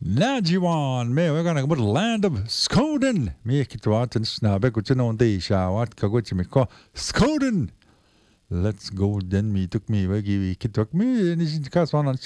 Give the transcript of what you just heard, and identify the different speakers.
Speaker 1: Najiwan, me we're gonna go to the land of Skoden. Me kitwatens na bekutin de shawat kagochimiko Skoden. Let's go then me took me wegi kitwak me and is kaswan